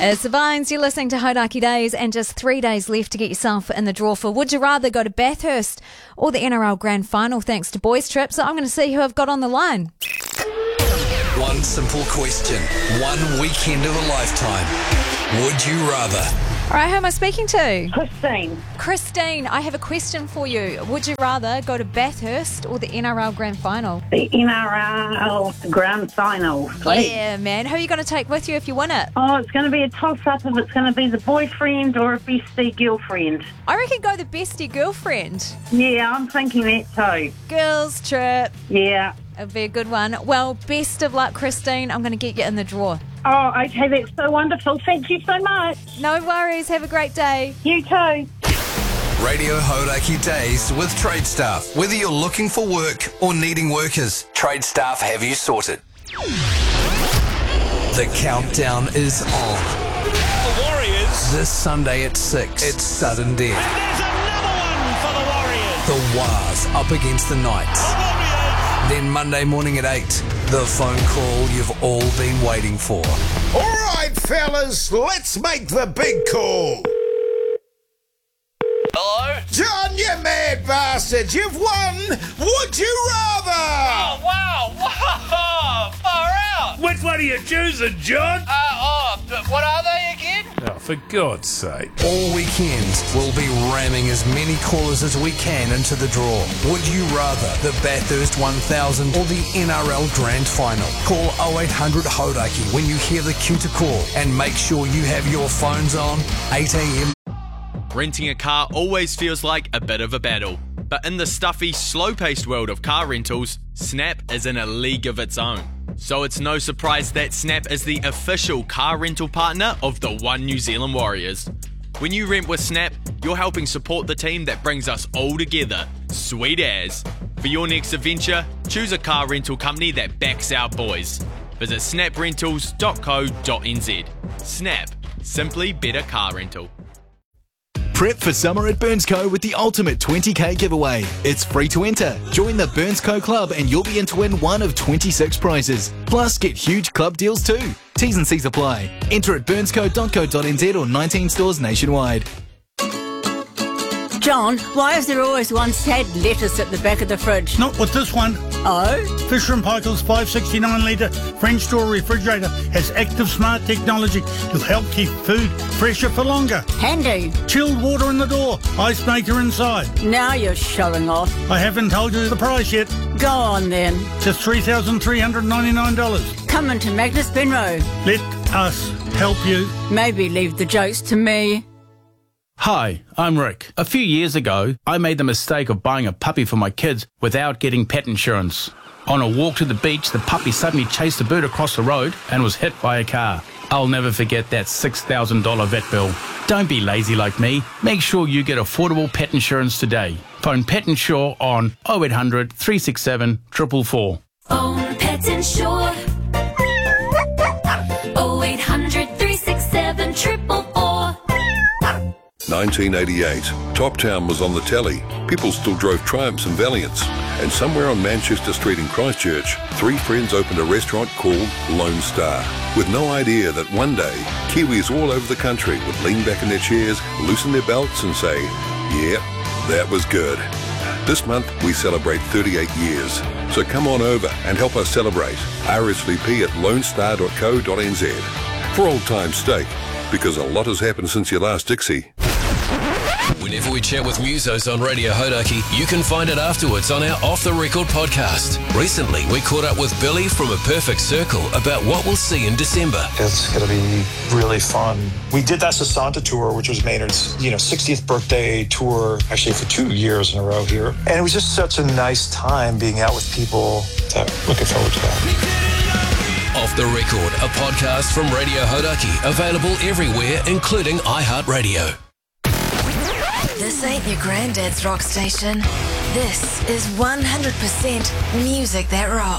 It's the Vines, you're listening to Hodaki Days, and just 3 days left to get yourself in the draw for Would You Rather Go to Bathurst or the NRL Grand Final thanks to Boys Trip. So I'm going to see who I've got on the line. One simple question, one weekend of a lifetime. Would you rather? All right, who am I speaking to? Christine. Christine, I have a question for you. Would you rather go to Bathurst or the NRL Grand Final? The NRL Grand Final, please. Yeah, man. Who are you going to take with you if you win it? Oh, it's going to be a toss-up if it's going to be the boyfriend or a bestie girlfriend. I reckon go the bestie girlfriend. Yeah, I'm thinking that too. Girls trip. Yeah. It'll be a good one. Well, best of luck, Christine. I'm going to get you in the draw. Oh, okay, that's so wonderful. Thank you so much. No worries. Have a great day. You too. Radio Hodaki Days with Trade Staff. Whether you're looking for work or needing workers, Trade Staff have you sorted. The countdown is on. The Warriors. This Sunday at 6, it's sudden death. And there's another one for the Warriors. The Wars up against the Knights. The Warriors. Then Monday morning at 8, the phone call you've all been waiting for. All right, fellas, let's make the big call. Hello? John, you mad bastard, you've won. Would you rather? Oh, wow. Wow. Far out. Which one are you choosing, John? What are they again? Oh, for God's sake. All weekend, we'll be ramming as many callers as we can into the draw. Would you rather the Bathurst 1000 or the NRL Grand Final? Call 0800 Hodaki when you hear the cue to call, and make sure you have your phones on 8 a.m. Renting a car always feels like a bit of a battle. But in the stuffy, slow-paced world of car rentals, Snap is in a league of its own. So it's no surprise that Snap is the official car rental partner of the One New Zealand Warriors. When you rent with Snap, you're helping support the team that brings us all together. Sweet as. For your next adventure, choose a car rental company that backs our boys. Visit snaprentals.co.nz. Snap. Simply better car rental. Prep for summer at Burnsco with the ultimate 20k giveaway. It's free to enter. Join the Burnsco Club and you'll be in to win one of 26 prizes. Plus, get huge club deals too. T's and C's apply. Enter at burnsco.co.nz or 19 stores nationwide. John, why is there always one sad lettuce at the back of the fridge? Not with this one. Oh? Fisher & Paykel's 569 litre French door refrigerator has active smart technology to help keep food fresher for longer. Handy. Chilled water in the door, ice maker inside. Now you're showing off. I haven't told you the price yet. Go on then. Just $3,399. Come into Magnus Benroe. Let us help you. Maybe leave the jokes to me. Hi, I'm Rick. A few years ago, I made the mistake of buying a puppy for my kids without getting pet insurance. On a walk to the beach, the puppy suddenly chased a bird across the road and was hit by a car. I'll never forget that $6,000 vet bill. Don't be lazy like me. Make sure you get affordable pet insurance today. Phone Pet Insure on 0800 367 444. Phone Pet Insure 0800 367 444. 1988. Top Town was on the telly. People still drove Triumphs and Valiants. And somewhere on Manchester Street in Christchurch, three friends opened a restaurant called Lone Star, with no idea that one day, Kiwis all over the country would lean back in their chairs, loosen their belts and say, "Yep, that was good." This month, we celebrate 38 years. So come on over and help us celebrate. RSVP at lonestar.co.nz. For old time's sake, because a lot has happened since your last Dixie. Whenever we chat with musos on Radio Hodaki, you can find it afterwards on our Off The Record podcast. Recently, we caught up with Billy from A Perfect Circle about what we'll see in December. It's going to be really fun. We did that Sasanta tour, which was Maynard's 60th birthday tour, actually for 2 years in a row here. And it was just such a nice time being out with people. So looking forward to that. Off The Record, a podcast from Radio Hodaki, available everywhere, including iHeartRadio. This ain't your granddad's rock station. This is 100% music that rocks.